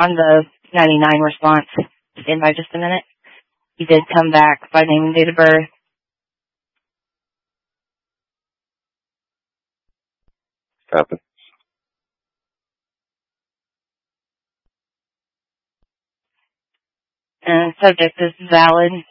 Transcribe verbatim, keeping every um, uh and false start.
on the ninety-nine response. Stand by just a minute. He did come back by name and date of birth. Copy. And subject is valid.